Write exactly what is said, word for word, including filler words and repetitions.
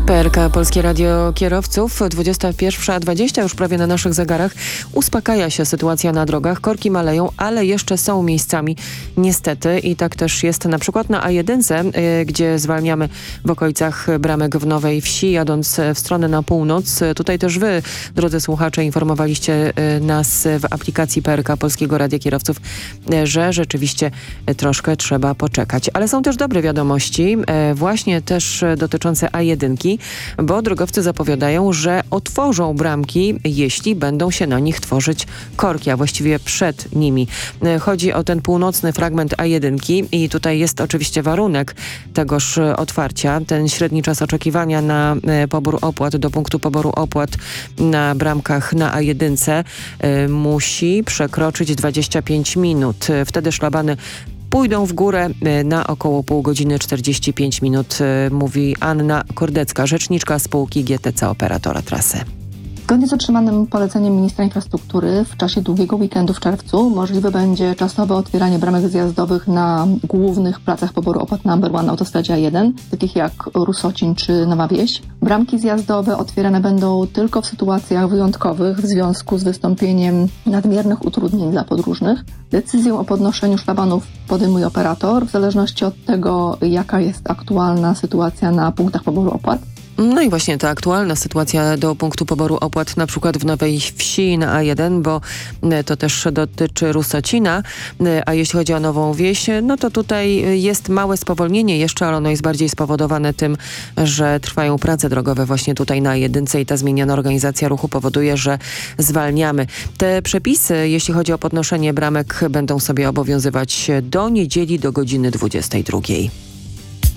P R K Polskie Radio Kierowców, dwudziesta pierwsza dwadzieścia już prawie na naszych zegarach. Uspokaja się sytuacja na drogach, korki maleją, ale jeszcze są miejscami niestety i tak też jest na przykład na A jeden, y, gdzie zwalniamy w okolicach Bramek w Nowej Wsi, jadąc w stronę na północ. Tutaj też wy, drodzy słuchacze, informowaliście y, nas w aplikacji P R K Polskiego Radia Kierowców, y, że rzeczywiście y, troszkę trzeba poczekać. Ale są też dobre wiadomości, y, właśnie też y, dotyczące A jeden, bo drogowcy zapowiadają, że otworzą bramki, jeśli będą się na nich tworzyć korki, a właściwie przed nimi. Chodzi o ten północny fragment A jeden i tutaj jest oczywiście warunek tegoż otwarcia. Ten średni czas oczekiwania na pobór opłat do punktu poboru opłat na bramkach na A jeden musi przekroczyć dwadzieścia pięć minut. Wtedy szlabany pójdą w górę na około pół godziny czterdzieści pięć minut, mówi Anna Kordecka, rzeczniczka spółki G T C Operatora Trasy. Zgodnie z otrzymanym poleceniem ministra infrastruktury w czasie długiego weekendu w czerwcu możliwe będzie czasowe otwieranie bramek zjazdowych na głównych placach poboru opłat number one na autostradzie A jeden, takich jak Rusocin czy Nowa Wieś. Bramki zjazdowe otwierane będą tylko w sytuacjach wyjątkowych w związku z wystąpieniem nadmiernych utrudnień dla podróżnych. Decyzję o podnoszeniu szlabanów podejmuje operator w zależności od tego, jaka jest aktualna sytuacja na punktach poboru opłat. No i właśnie ta aktualna sytuacja do punktu poboru opłat na przykład w Nowej Wsi na A jeden, bo to też dotyczy Rusocina, a jeśli chodzi o Nową Wieś, no to tutaj jest małe spowolnienie jeszcze, ale ono jest bardziej spowodowane tym, że trwają prace drogowe właśnie tutaj na A jeden i ta zmieniona organizacja ruchu powoduje, że zwalniamy. Te przepisy, jeśli chodzi o podnoszenie bramek, będą sobie obowiązywać do niedzieli do godziny dwudziestej drugiej.